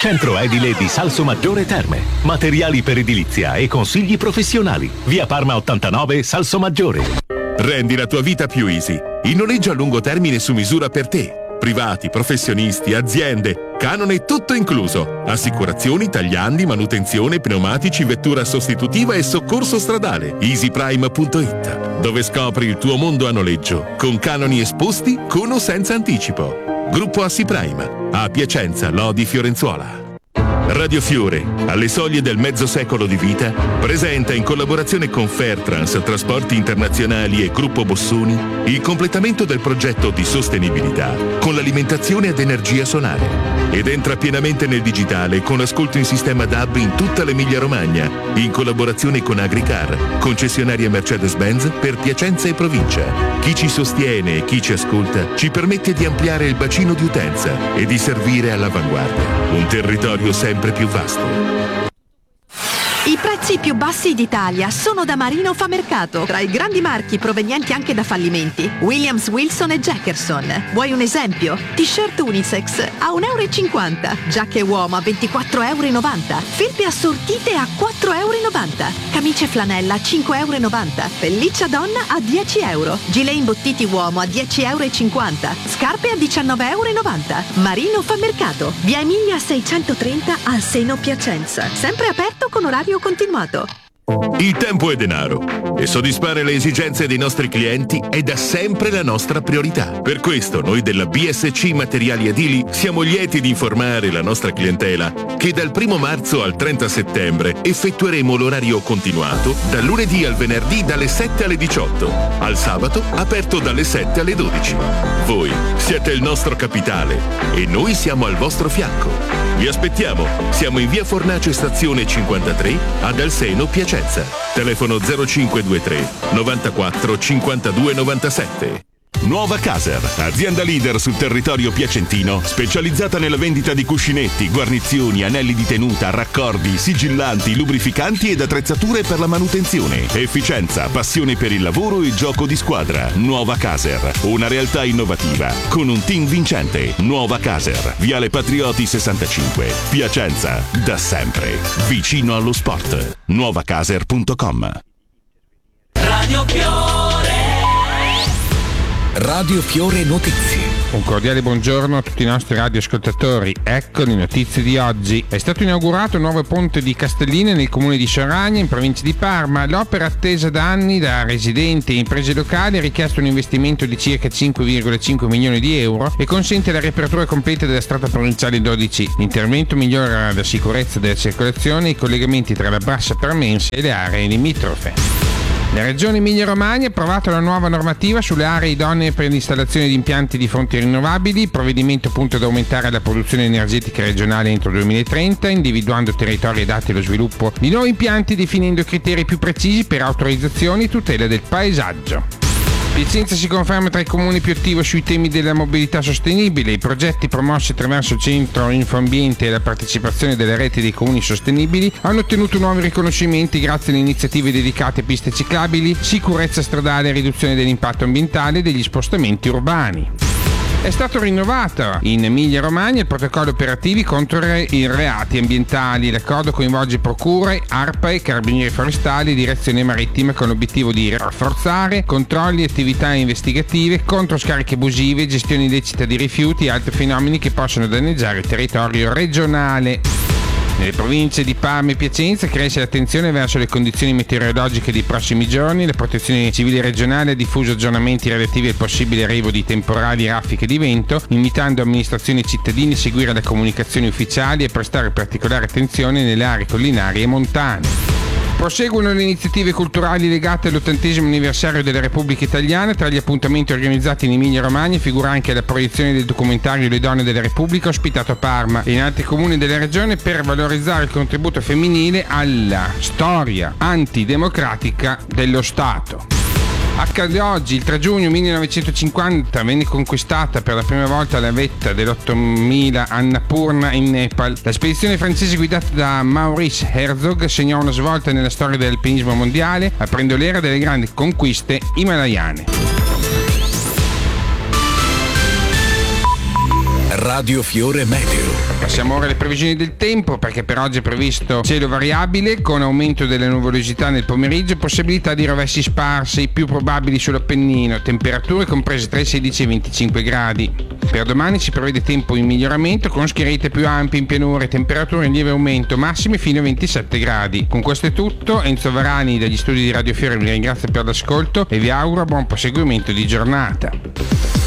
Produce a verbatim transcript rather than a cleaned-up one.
Centro edile di Salsomaggiore Terme. Materiali per edilizia e consigli professionali. Via Parma ottantanove, Salsomaggiore. Rendi la tua vita più easy. Il noleggio a lungo termine su misura per te. Privati, professionisti, aziende, canone tutto incluso. Assicurazioni, tagliandi, manutenzione, pneumatici, vettura sostitutiva e soccorso stradale. easyprime punto it, dove scopri il tuo mondo a noleggio, con canoni esposti, con o senza anticipo. Gruppo Assi Prime, a Piacenza, Lodi, Fiorenzuola. Radio Fiore, alle soglie del mezzo secolo di vita, presenta in collaborazione con Fairtrans Trasporti Internazionali e Gruppo Bossoni il completamento del progetto di sostenibilità con l'alimentazione ad energia solare. Ed entra pienamente nel digitale con ascolto in sistema D A B in tutta l'Emilia Romagna, in collaborazione con Agricar, concessionaria Mercedes-Benz per Piacenza e provincia. Chi ci sostiene e chi ci ascolta ci permette di ampliare il bacino di utenza e di servire all'avanguardia. Un territorio sempre più vasto. I prezzi più bassi d'Italia sono da Marino Fa Mercato, tra i grandi marchi provenienti anche da fallimenti. Williams, Wilson e Jackerson. Vuoi un esempio? T-shirt unisex a un euro e cinquanta, giacche uomo a ventiquattro e novanta euro, felpe assortite a quattro e novanta euro, camicie flanella a cinque e novanta euro, pelliccia donna a dieci euro, gilet imbottiti uomo a dieci e cinquanta euro, scarpe a diciannove e novanta euro. Marino Fa Mercato, via Emilia seicentotrenta a Seno Piacenza. Sempre aperto con orario continuato. Il tempo è denaro e soddisfare le esigenze dei nostri clienti è da sempre la nostra priorità. Per questo noi della B S C Materiali Edili siamo lieti di informare la nostra clientela che dal primo marzo al trenta settembre effettueremo l'orario continuato dal lunedì al venerdì dalle sette alle diciotto, al sabato aperto dalle sette alle dodici. Voi siete il nostro capitale e noi siamo al vostro fianco. Vi aspettiamo, siamo in via Fornace stazione cinquantatré ad Alseno, Piacenza. Telefono zero cinque due tre novantaquattro cinquantadue novantasette. Nuova Caser, azienda leader sul territorio piacentino, specializzata nella vendita di cuscinetti, guarnizioni, anelli di tenuta, raccordi, sigillanti, lubrificanti ed attrezzature per la manutenzione. Efficienza, passione per il lavoro e gioco di squadra. Nuova Caser, una realtà innovativa con un team vincente. Nuova Caser, Viale Patrioti sessantacinque, Piacenza, da sempre, vicino allo sport. nuova caser punto com. Radio Fiore. Radio Fiore Notizie. Un cordiale buongiorno a tutti i nostri radioascoltatori. Ecco le notizie di oggi. È stato inaugurato il nuovo ponte di Castelline nel comune di Soragna, in provincia di Parma. L'opera, attesa da anni da residenti e imprese locali, ha richiesto un investimento di circa cinque virgola cinque milioni di euro e consente la riapertura completa della strada provinciale dodici. L'intervento migliora la sicurezza della circolazione e i collegamenti tra la Brassa Parmense e le aree limitrofe. La Regione Emilia-Romagna ha approvato la nuova normativa sulle aree idonee per l'installazione di impianti di fonti rinnovabili. Il provvedimento punta ad aumentare la produzione energetica regionale entro il duemilatrenta, individuando territori adatti allo sviluppo di nuovi impianti, definendo criteri più precisi per autorizzazioni e tutela del paesaggio. Piacenza si conferma tra i comuni più attivi sui temi della mobilità sostenibile. I progetti promossi attraverso il Centro Infoambiente e la partecipazione delle reti dei comuni sostenibili hanno ottenuto nuovi riconoscimenti grazie alle iniziative dedicate a piste ciclabili, sicurezza stradale e riduzione dell'impatto ambientale degli spostamenti urbani. È stato rinnovato in Emilia-Romagna il protocollo operativi contro i reati ambientali. L'accordo coinvolge procure, ARPA e carabinieri forestali e direzione marittima con l'obiettivo di rafforzare controlli e attività investigative contro scariche abusive, gestione illecita di rifiuti e altri fenomeni che possono danneggiare il territorio regionale. Nelle province di Parma e Piacenza cresce l'attenzione verso le condizioni meteorologiche dei prossimi giorni. La Protezione Civile regionale ha diffuso aggiornamenti relativi al possibile arrivo di temporali e raffiche di vento, invitando amministrazioni e cittadini a seguire le comunicazioni ufficiali e prestare particolare attenzione nelle aree collinari e montane. Proseguono le iniziative culturali legate all'ottantesimo anniversario della Repubblica Italiana. Tra gli appuntamenti organizzati in Emilia-Romagna figura anche la proiezione del documentario Le donne della Repubblica, ospitato a Parma e in altri comuni della regione, per valorizzare il contributo femminile alla storia antidemocratica dello Stato. Accade oggi, il tre giugno millenovecentocinquanta, venne conquistata per la prima volta la vetta dell'ottomila Annapurna in Nepal. La spedizione francese guidata da Maurice Herzog segnò una svolta nella storia dell'alpinismo mondiale, aprendo l'era delle grandi conquiste himalayane. Radio Fiore Meteo. Passiamo ora alle previsioni del tempo, perché per oggi è previsto cielo variabile con aumento delle nuvolosità nel pomeriggio e possibilità di rovesci sparsi, più probabili sull'Appennino, temperature comprese tra i sedici e i venticinque gradi. Per domani si prevede tempo in miglioramento con schiarite più ampie in pianure, temperature in lieve aumento, massime fino a ventisette gradi. Con questo è tutto, Enzo Varani dagli studi di Radio Fiore vi ringrazio per l'ascolto e vi auguro buon proseguimento di giornata.